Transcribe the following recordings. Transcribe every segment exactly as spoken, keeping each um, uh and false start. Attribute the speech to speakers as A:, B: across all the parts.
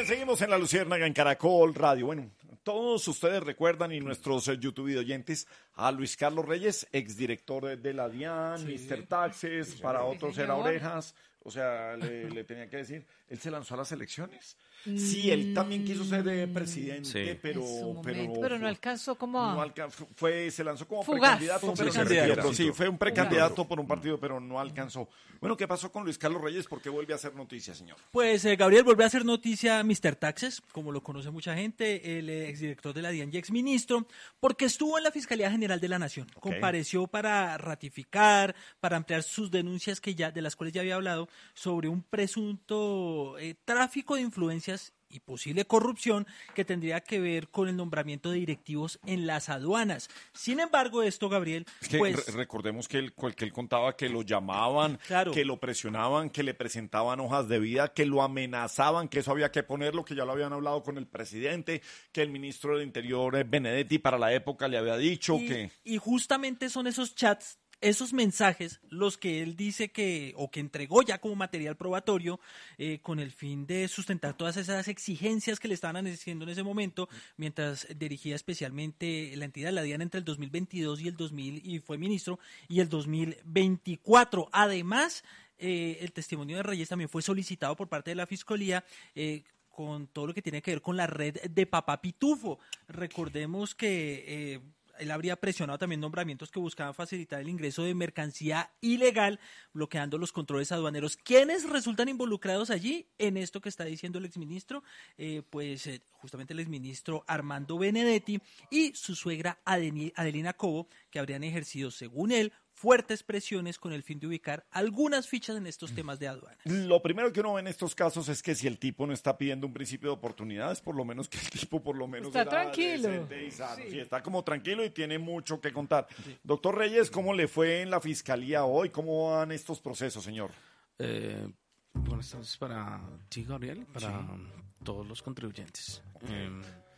A: seguimos en La Luciérnaga en Caracol Radio. Bueno, todos ustedes recuerdan y nuestros eh, YouTube oyentes a Luis Carlos Reyes, exdirector de la DIAN, sí. mister Taxes, sí, para otros sí, era Orejas. O sea, le, le tenía que decir, él se lanzó a las elecciones. Mm. Sí, él también quiso ser eh, presidente, sí. pero, pero
B: pero no alcanzó como a...
A: no alcanzó, fue se lanzó como
B: Fugaz,
A: precandidato, pero
B: precandidato.
A: No sí, fue un precandidato por un partido, pero no alcanzó. Bueno, ¿qué pasó con Luis Carlos Reyes? ¿Por qué vuelve a hacer noticia, señor?
C: Pues eh, Gabriel vuelve a hacer noticia mister Taxes, como lo conoce mucha gente, el eh, exdirector de la DIAN y exministro, porque estuvo en la Fiscalía General de la Nación. Okay. Compareció para ratificar, para ampliar sus denuncias que ya de las cuales ya había hablado sobre un presunto eh, tráfico de influencias y posible corrupción que tendría que ver con el nombramiento de directivos en las aduanas. Sin embargo, esto, Gabriel,
A: es que
C: pues...
A: Re recordemos que él, que él contaba que lo llamaban, claro. que lo presionaban, que le presentaban hojas de vida, que lo amenazaban, que eso había que ponerlo, que ya lo habían hablado con el presidente, que el ministro del Interior, Benedetti, para la época le había dicho
C: y,
A: que...
C: Y justamente son esos chats, esos mensajes, los que él dice que, o que entregó ya como material probatorio, eh, con el fin de sustentar todas esas exigencias que le estaban haciendo en ese momento, mientras dirigía especialmente la entidad de la DIAN entre el dos mil veintidós y el dos mil, y fue ministro, y el dos mil veinticuatro. Además, eh, el testimonio de Reyes también fue solicitado por parte de la Fiscalía, eh, con todo lo que tiene que ver con la red de Papá Pitufo. Recordemos que... Eh, él habría presionado también nombramientos que buscaban facilitar el ingreso de mercancía ilegal, bloqueando los controles aduaneros. ¿Quiénes resultan involucrados allí en esto que está diciendo el exministro? Eh, pues eh, justamente el exministro Armando Benedetti y su suegra Adeni, Adelina Cobo, que habrían ejercido, según él, fuertes presiones con el fin de ubicar algunas fichas en estos temas de aduanas.
A: Lo primero que uno ve en estos casos es que si el tipo no está pidiendo un principio de oportunidades, por lo menos que el tipo por lo menos
B: está tranquilo.
A: Y sano. Sí. Sí, está como tranquilo y tiene mucho que contar. Sí. Doctor Reyes, ¿cómo le fue en la fiscalía hoy? ¿Cómo van estos procesos, señor?
D: Eh, buenas tardes para ti, Gabriel, para sí. todos los contribuyentes. Okay. Eh,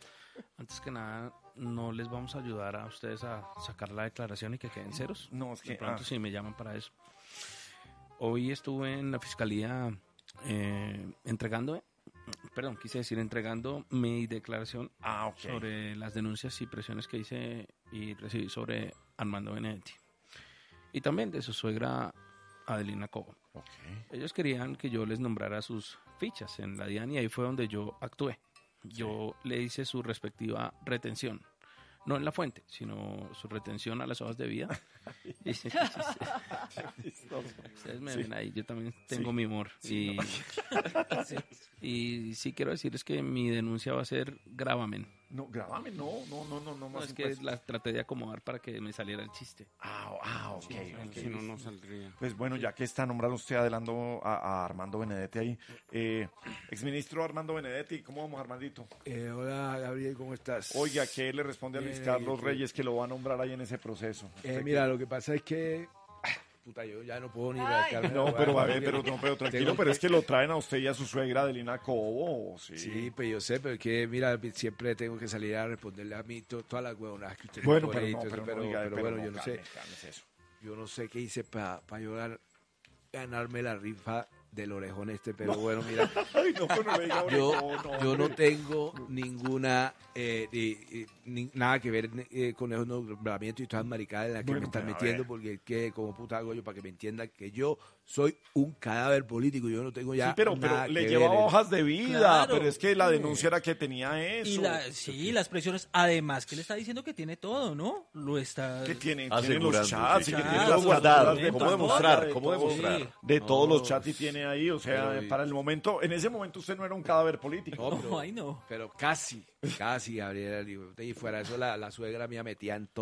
D: Antes que nada, no les vamos a ayudar a ustedes a sacar la declaración y que queden ceros.
A: No, es que...
D: De pronto
A: ah.
D: sí me llaman para eso. Hoy estuve en la fiscalía eh, entregando, perdón, quise decir entregando mi declaración
A: ah, okay.
D: sobre las denuncias y presiones que hice y recibí sobre Armando Benedetti. Y también de su suegra Adelina Cobo.
A: Okay.
D: Ellos querían que yo les nombrara sus fichas en la DIAN y ahí fue donde yo actué. Yo sí. le hice su respectiva retención, no en la fuente, sino su retención a las hojas de vida. Ustedes me sí. ven ahí, yo también tengo sí. mi humor. Sí, y, no. sí. y sí quiero decirles que mi denuncia va a ser gravamen.
A: No, gravamen, no, no, no, no, no,
D: no es que la traté de acomodar para que me saliera el chiste.
A: Ah, ah, ok,
D: sí,
A: okay.
D: Si no, no saldría.
A: Pues bueno, ya que está nombrando usted adelando a, a Armando Benedetti ahí, eh, exministro Armando Benedetti, ¿cómo vamos, Armandito?
E: Eh, hola, Gabriel, ¿cómo estás?
A: Oiga, ¿qué le responde a Luis Carlos eh, Reyes que lo va a nombrar ahí en ese proceso?
E: Eh, mira, lo que pasa es que... Puta, yo ya no puedo ni radicarme.
A: No, pero a ver, pero, no, pero tranquilo, pero es que lo traen a usted y a su suegra Adelina Cobo, ¿sí?
E: Sí, pues yo sé, pero es que, mira, siempre tengo que salir a responderle a mí to, todas las huevonadas que usted
A: bueno,
E: pero,
A: ahí,
E: no,
A: pero,
E: pero,
A: pero,
E: pero,
A: diga,
E: pero,
A: pero
E: bueno,
A: no,
E: yo no
A: calme,
E: sé,
A: calme eso.
E: yo no sé qué hice para pa yo ganarme la rifa del orejón este, pero no. bueno, mira,
A: Ay, no, no me diga
E: yo,
A: no,
E: yo no tengo ninguna, eh, eh, ni, nada que ver eh, con esos nombramientos y todas las maricadas en las que bueno, me están metiendo, porque que como puta hago yo para que me entiendan que yo soy un cadáver político, yo no tengo ya
A: sí, pero,
E: nada
A: pero le
E: que
A: llevaba
E: ver.
A: hojas de vida,
C: claro.
A: pero es que la denuncia era que tenía eso.
C: Y la, sí, las presiones, además que le está diciendo que tiene todo, ¿no? Lo está...
A: ¿Qué tiene? Tiene los chats,
C: sí,
A: y que
C: chats,
A: tiene las
F: guardado,
A: de
F: ¿cómo demostrar? ¿Cómo demostrar?
A: Sí. De
E: no,
A: todos los chats y tiene ahí, o sea,
E: pero,
A: para el momento, en ese momento usted no era un cadáver político.
E: No, pero,
C: no, ahí no.
E: Pero casi, casi, Gabriel, y fuera de eso la, la suegra mía metía en todo.